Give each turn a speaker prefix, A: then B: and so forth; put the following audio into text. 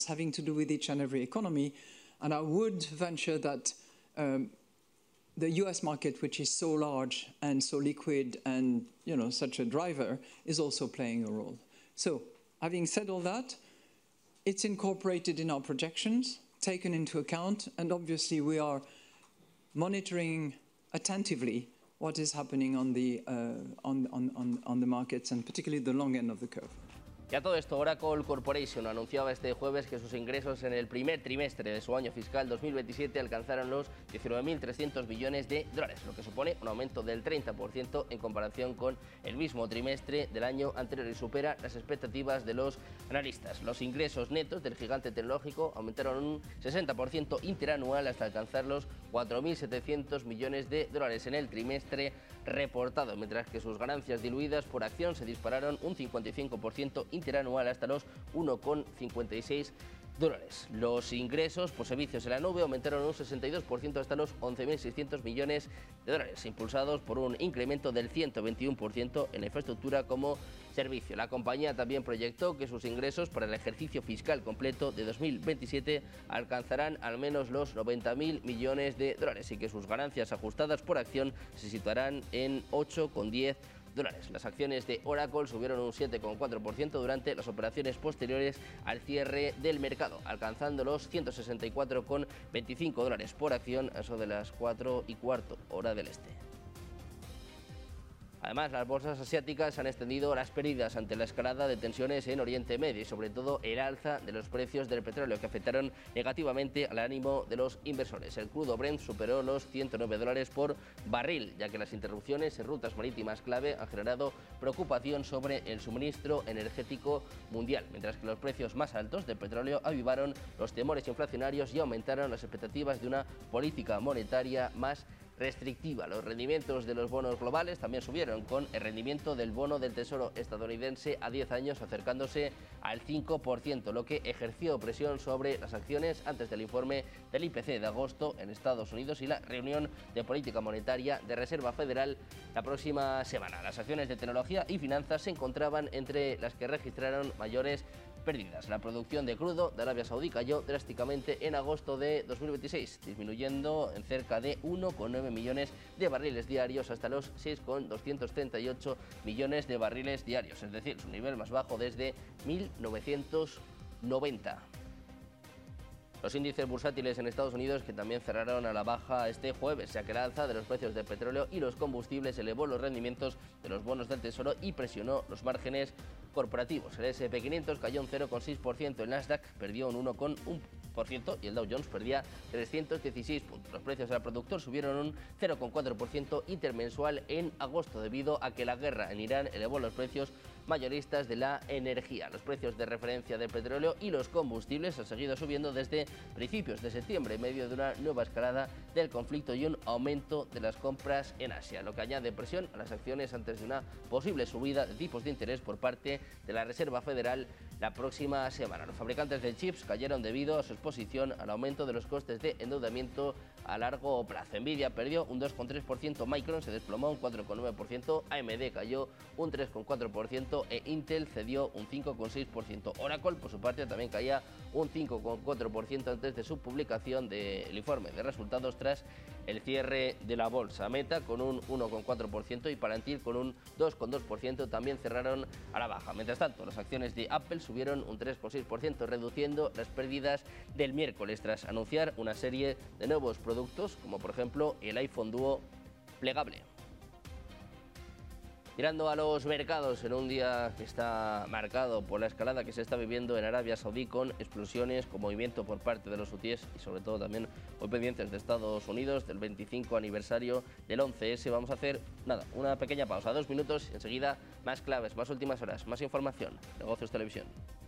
A: having to do with each and every economy. And I would venture that the US market, which is so large and so liquid and such a driver, is also playing a role. So, having said all that, it's incorporated in our projections, taken into account, and obviously we are monitoring attentively what is happening on the markets, and particularly the long end of the curve.
B: Y a todo esto, Oracle Corporation anunciaba este jueves que sus ingresos en el primer trimestre de su año fiscal 2027 alcanzaron los 19.300 millones de dólares, lo que supone un aumento del 30% en comparación con el mismo trimestre del año anterior y supera las expectativas de los analistas. Los ingresos netos del gigante tecnológico aumentaron un 60% interanual hasta alcanzar los 4.700 millones de dólares en el trimestre reportado, mientras que sus ganancias diluidas por acción se dispararon un 55% interanual hasta los 1,56 dólares. Los ingresos por servicios en la nube aumentaron un 62% hasta los 11.600 millones de dólares, impulsados por un incremento del 121% en la infraestructura como servicio. La compañía también proyectó que sus ingresos para el ejercicio fiscal completo de 2027 alcanzarán al menos los 90.000 millones de dólares y que sus ganancias ajustadas por acción se situarán en 8,10 dólares. Las acciones de Oracle subieron un 7,4% durante las operaciones posteriores al cierre del mercado, alcanzando los 164,25 dólares por acción a eso de las 4:15 hora del este. Además, las bolsas asiáticas han extendido las pérdidas ante la escalada de tensiones en Oriente Medio y sobre todo el alza de los precios del petróleo que afectaron negativamente al ánimo de los inversores. El crudo Brent superó los 109 dólares por barril, ya que las interrupciones en rutas marítimas clave han generado preocupación sobre el suministro energético mundial, mientras que los precios más altos del petróleo avivaron los temores inflacionarios y aumentaron las expectativas de una política monetaria más restrictiva. Los rendimientos de los bonos globales también subieron, con el rendimiento del bono del Tesoro estadounidense a 10 años acercándose al 5%, lo que ejerció presión sobre las acciones antes del informe del IPC de agosto en Estados Unidos y la reunión de política monetaria de Reserva Federal la próxima semana. Las acciones de tecnología y finanzas se encontraban entre las que registraron mayores pérdidas. La producción de crudo de Arabia Saudí cayó drásticamente en agosto de 2026, disminuyendo en cerca de 1,9 millones de barriles diarios hasta los 6,238 millones de barriles diarios, es decir, su nivel más bajo desde 1990. Los índices bursátiles en Estados Unidos, que también cerraron a la baja este jueves, ya que la alza de los precios del petróleo y los combustibles elevó los rendimientos de los bonos del Tesoro y presionó los márgenes corporativos. El S&P 500 cayó un 0,6%, el Nasdaq perdió un 1,1% y el Dow Jones perdía 316 puntos. Los precios al productor subieron un 0,4% intermensual en agosto debido a que la guerra en Irán elevó los precios mayoristas de la energía. Los precios de referencia del petróleo y los combustibles han seguido subiendo desde principios de septiembre en medio de una nueva escalada del conflicto y un aumento de las compras en Asia, lo que añade presión a las acciones antes de una posible subida de tipos de interés por parte de la Reserva Federal la próxima semana. Los fabricantes de chips cayeron debido a su exposición al aumento de los costes de endeudamiento a largo plazo. Nvidia perdió un 2,3%, Micron se desplomó un 4,9%, AMD cayó un 3,4% e Intel cedió un 5,6%. Oracle, por su parte, también caía un 5,4% antes de su publicación del informe de resultados tras el cierre de la bolsa. Meta con un 1,4% y Palantir con un 2,2% también cerraron a la baja. Mientras tanto, las acciones de Apple subieron un 3,6%, reduciendo las pérdidas del miércoles tras anunciar una serie de nuevos productos, como por ejemplo el iPhone Duo plegable. Mirando a los mercados en un día que está marcado por la escalada que se está viviendo en Arabia Saudí, con explosiones, con movimiento por parte de los hutíes y sobre todo también muy pendientes de Estados Unidos del 25 aniversario del 11S. Vamos a hacer una pequeña pausa, 2 minutos, y enseguida más claves, más últimas horas, más información. Negocios Televisión.